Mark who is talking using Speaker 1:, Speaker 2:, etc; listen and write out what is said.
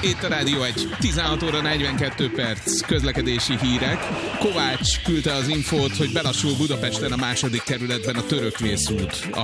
Speaker 1: Itt a Rádió 1, 16 óra 42 perc, közlekedési hírek. Kovács küldte az infót, hogy belassul Budapesten a 2. kerületben a Törökvészút. A